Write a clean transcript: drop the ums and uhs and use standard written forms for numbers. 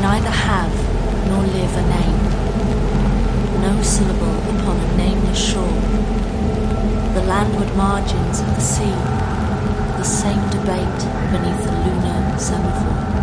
neither have nor live a name, no syllable upon a nameless shore, the landward margins of the sea, the same debate beneath the lunar semaphore.